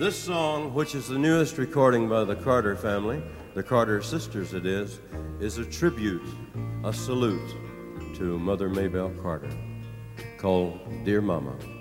This song, which is the newest recording by the Carter family, the Carter sisters it is a tribute, a salute to Mother Maybelle Carter, called Dear Mama.